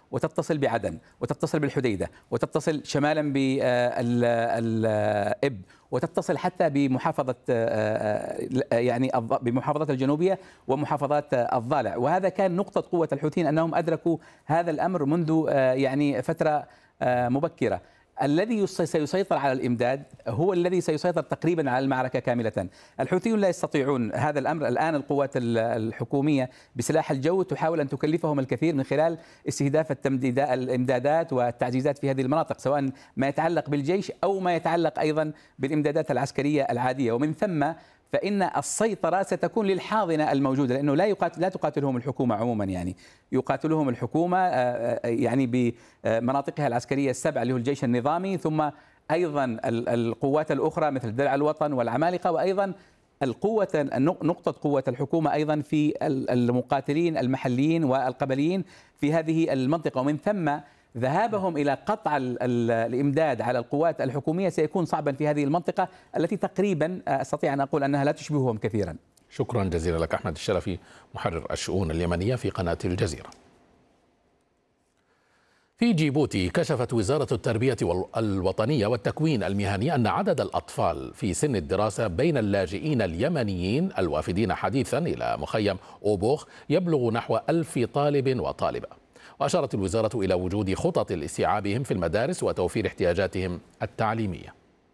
وتتصل بعدن وتتصل بالحديدة وتتصل شمالا بالإب وتتصل حتى بمحافظة يعني بمحافظات الجنوبية ومحافظات الضالع. وهذا كان نقطة قوة الحوثيين أنهم أدركوا هذا الأمر منذ يعني فترة مبكرة. الذي سيسيطر على الإمداد هو الذي سيسيطر تقريبا على المعركة كاملة. الحوثيون لا يستطيعون هذا الأمر الآن. القوات الحكومية بسلاح الجو تحاول أن تكلفهم الكثير من خلال استهداف الإمدادات والتعزيزات في هذه المناطق، سواء ما يتعلق بالجيش أو ما يتعلق أيضا بالإمدادات العسكرية العادية. ومن ثم فإن السيطرة ستكون للحاضنة الموجودة، لأنه لا تقاتلهم الحكومة عموما، يعني يقاتلهم الحكومة يعني بمناطقها العسكرية السبع اللي هو الجيش النظامي، ثم أيضا القوات الأخرى مثل درع الوطن والعمالقة، وأيضا نقطة قوة الحكومة أيضا في المقاتلين المحليين والقبليين في هذه المنطقة. ومن ثم ذهابهم إلى قطع الإمداد على القوات الحكومية سيكون صعبا في هذه المنطقة التي تقريبا أستطيع أن أقول أنها لا تشبههم كثيرا. شكرا جزيلا لك أحمد الشرفي، محرر الشؤون اليمنية في قناة الجزيرة. في جيبوتي كشفت وزارة التربية الوطنية والتكوين المهني أن عدد الأطفال في سن الدراسة بين اللاجئين اليمنيين الوافدين حديثا إلى مخيم أوبوخ يبلغ نحو 1000 طالب وطالبة. وأشارت الوزارة إلى وجود خطط لاستيعابهم في المدارس وتوفير احتياجاتهم التعليمية.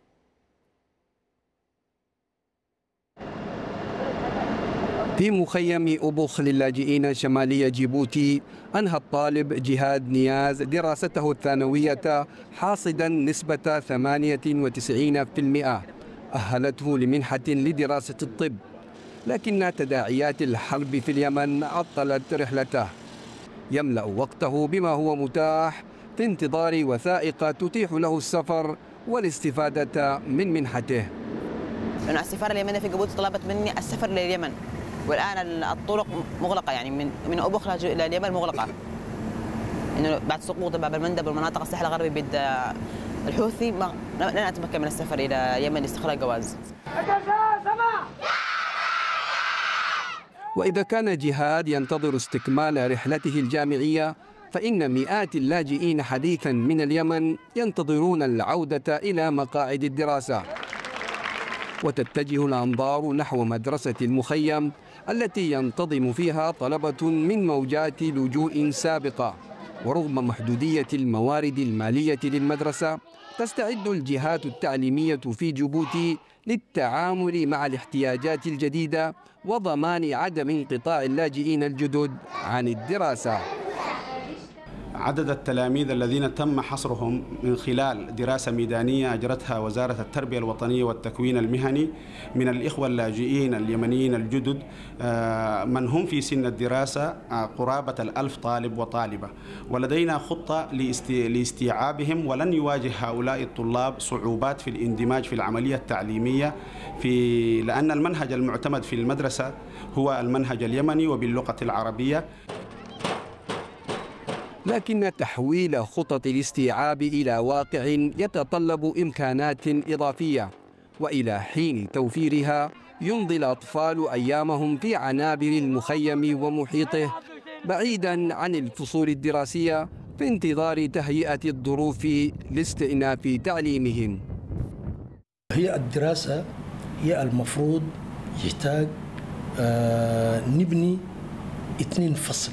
في مخيم أوبوخ للاجئين شمالي جيبوتي أنهى الطالب جهاد نياز دراسته الثانوية حاصدا نسبة 98%، أهلته لمنحة لدراسة الطب، لكن تداعيات الحرب في اليمن عطلت رحلته. يملأ وقته بما هو متاح في انتظار وثائق تتيح له السفر والاستفادة من منحته. لأن السفارة اليمنية في جيبوتي طلبت مني السفر لليمن، والآن الطرق مغلقة، يعني من أوبوخ إلى اليمن مغلقة، إنه بعد سقوط باب المندب والمناطق الساحل الغربي بيد الحوثي لن أتمكن من السفر إلى اليمن لاستخراج جواز. وإذا كان جهاد ينتظر استكمال رحلته الجامعية، فإن مئات اللاجئين حديثا من اليمن ينتظرون العودة إلى مقاعد الدراسة. وتتجه الأنظار نحو مدرسة المخيم التي ينتظم فيها طلبة من موجات لجوء سابقة. ورغم محدودية الموارد المالية للمدرسة، تستعد الجهات التعليمية في جيبوتي للتعامل مع الاحتياجات الجديدة وضمان عدم انقطاع اللاجئين الجدد عن الدراسة. عدد التلاميذ الذين تم حصرهم من خلال دراسة ميدانية أجرتها وزارة التربية الوطنية والتكوين المهني من الإخوة اللاجئين اليمنيين الجدد من هم في سن الدراسة قرابة 1000 طالب وطالبة، ولدينا خطة لاستيعابهم، ولن يواجه هؤلاء الطلاب صعوبات في الاندماج في العملية التعليمية لأن المنهج المعتمد في المدرسة هو المنهج اليمني وباللغة العربية. لكن تحويل خطط الاستيعاب إلى واقع يتطلب إمكانات إضافية، وإلى حين توفيرها يمضي الأطفال أيامهم في عنابر المخيم ومحيطه بعيدا عن الفصول الدراسية في انتظار تهيئة الظروف لاستئناف تعليمهم. هي الدراسة هي المفروض يحتاج نبني 2 فصل،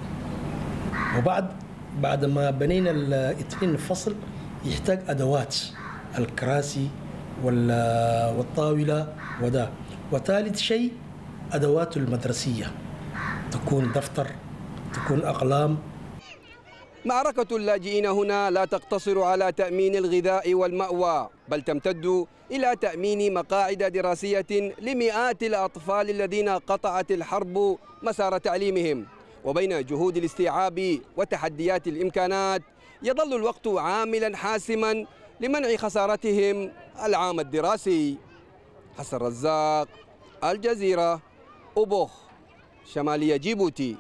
بعد ما بنينا 2 فصل يحتاج أدوات الكراسي والطاولة وده. وثالث شيء أدوات المدرسية، تكون دفتر، تكون أقلام. معركة اللاجئين هنا لا تقتصر على تأمين الغذاء والمأوى، بل تمتد إلى تأمين مقاعد دراسية لمئات الأطفال الذين قطعت الحرب مسار تعليمهم. وبين جهود الاستيعاب وتحديات الإمكانات يظل الوقت عاملا حاسما لمنع خسارتهم العام الدراسي. حسن رزاق، الجزيرة، أوبوخ، شمالية جيبوتي.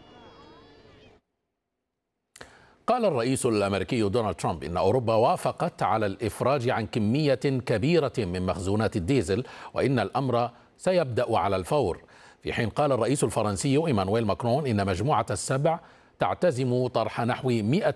قال الرئيس الأمريكي دونالد ترامب إن أوروبا وافقت على الإفراج عن كمية كبيرة من مخزونات الديزل، وإن الأمر سيبدأ على الفور. في حين قال الرئيس الفرنسي إيمانويل ماكرون إن مجموعة ال7 تعتزم طرح نحو 100